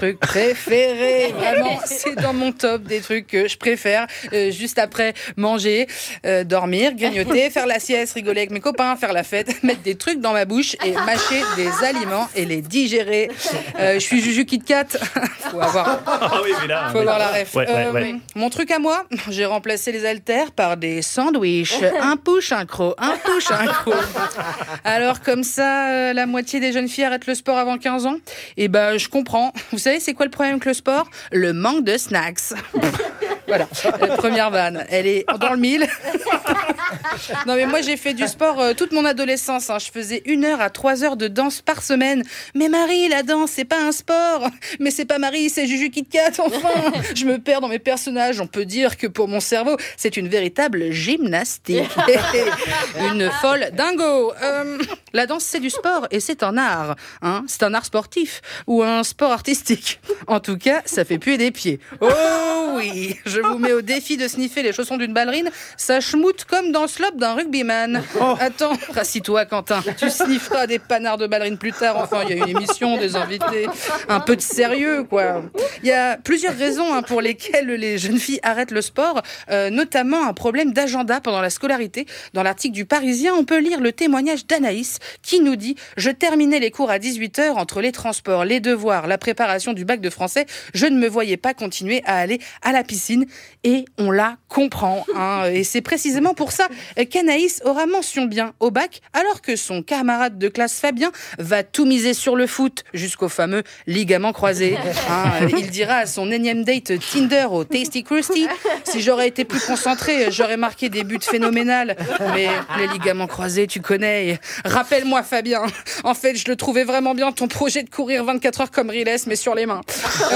trucs préférés. Vraiment, c'est dans mon top des trucs que je préfère. Juste après manger, dormir, grignoter, faire la sieste, rigoler avec mes copains, faire la fête, mettre des trucs dans ma bouche et mâcher des aliments et les digérer. Je suis Juju Kit Kat. Faut avoir la ref. Ouais. Mon truc à moi, j'ai remplacé les haltères par des sandwichs. Un push, un croc, un push, un croc. Alors comme ça, la moitié des jeunes filles arrêtent le sport avant 15 ans. Et je comprends. Vous savez, c'est quoi le problème avec le sport ? Le manque de snacks. Voilà, première vanne. Elle est dans le mille. Non mais moi j'ai fait du sport toute mon adolescence. Je faisais 1 heure à 3 heures de danse par semaine. Mais Marie, la danse, c'est pas un sport. Mais c'est pas Marie, c'est Juju Kit Kat, enfin. Je me perds dans mes personnages. On peut dire que pour mon cerveau, c'est une véritable gymnastique. Une folle dingo. La danse, c'est du sport et c'est un art. C'est un art sportif ou un sport artistique. En tout cas, ça fait puer des pieds. Oh oui, je vous mets au défi de sniffer les chaussons d'une ballerine. Ça schmoute comme dans le slop d'un rugbyman. Attends, rassis-toi Quentin. Tu snifferas des panards de ballerines plus tard. Enfin, il y a une émission, des invités. Un peu de sérieux, quoi. Il y a plusieurs raisons pour lesquelles les jeunes filles arrêtent le sport, notamment un problème d'agenda pendant la scolarité. Dans l'article du Parisien, on peut lire le témoignage d'Anaïs qui nous dit « Je terminais les cours à 18h entre les transports, les devoirs, la préparation du bac de français. Je ne me voyais pas continuer à aller à la piscine. » Et on la comprend. Et c'est précisément pour ça qu'Anaïs aura mention bien au bac, alors que son camarade de classe Fabien va tout miser sur le foot jusqu'au fameux ligament croisé. Il dira à son énième date Tinder au Tasty Krusty « Si j'aurais été plus concentré, j'aurais marqué des buts phénoménales. Mais les ligaments croisés, tu connais. Rappelle-moi Fabien, en fait, je le trouvais vraiment bien ton projet de courir 24 heures comme Riles, mais sur les mains. »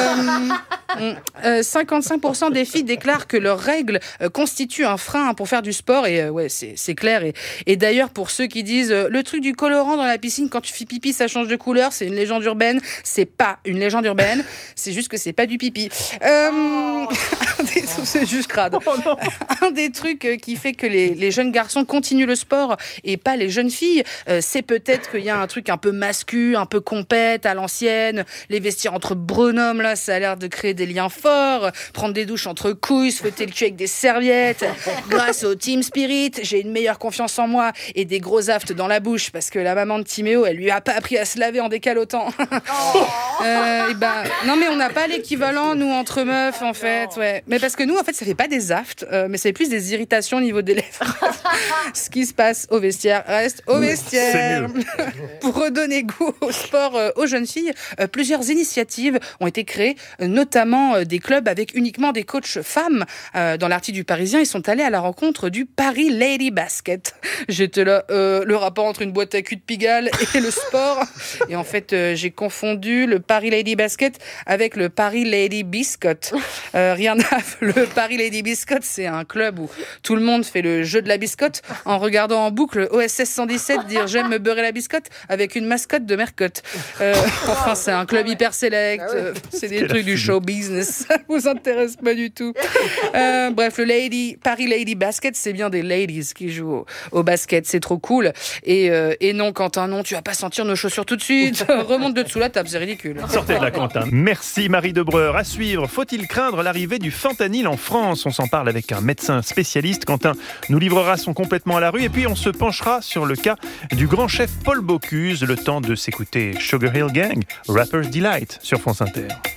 55% des filles déclarent que leurs règles constituent un frein pour faire du sport. Et c'est clair. Et d'ailleurs, pour ceux qui disent le truc du colorant dans la piscine, quand tu fais pipi, ça change de couleur, c'est une légende urbaine. C'est pas une légende urbaine. C'est juste que c'est pas du pipi. C'est juste crade. Un des trucs qui fait que les jeunes garçons continuent le sport et pas les jeunes filles, c'est peut-être qu'il y a un truc un peu mascu, un peu compète à l'ancienne. Les vestiaires entre bonhommes, là, ça a l'air de créer des liens forts. Prendre des douches entre couilles, se fouetter le cul avec des serviettes. Grâce au Team Spirit, j'ai une meilleure confiance en moi et des gros aftes dans la bouche parce que la maman de Timéo, elle lui a pas appris à se laver en décalotant. Non mais on n'a pas l'équivalent, nous, entre meufs, en fait. Ouais. Mais parce que nous, en fait, ça fait pas des aftes, mais c'est plus des irritations au niveau des lèvres. Ce qui se passe au vestiaire reste au vestiaire. Pour redonner goût au sport aux jeunes filles, plusieurs initiatives ont été créées, notamment des clubs avec uniquement des coachs femmes. Dans l'article du Parisien, ils sont allés à la rencontre du Paris Lady Basket. J'étais là, le rapport entre une boîte à cul de Pigalle et le sport. Et en fait, j'ai confondu le Paris Lady Basket avec le Paris Lady Biscotte. Rien à... Le Paris Lady Biscotte, c'est un club où tout le monde fait le jeu de la biscotte en regardant en boucle OSS 117 dire « J'aime me beurrer la biscotte » avec une mascotte de Mercotte. Enfin, c'est un club hyper select. C'est des trucs du show business. Ça vous intéresse pas du tout. Bref, le Paris Lady Basket, c'est bien des ladies qui jouent au basket. C'est trop cool. Et non, Quentin, non, tu vas pas sentir nos chaussures tout de suite. Remonte de dessous la table, c'est ridicule. Sortez de là, Quentin. Merci Marie Debreur. À suivre, faut-il craindre l'arrivée du fentanyl en France ? On s'en parle avec un médecin spécialiste. Quentin nous livrera son complètement à la rue. Et puis on se penchera sur le cas du grand chef Paul Bocuse. Le temps de s'écouter Sugar Hill Gang, Rapper's Delight sur France Inter.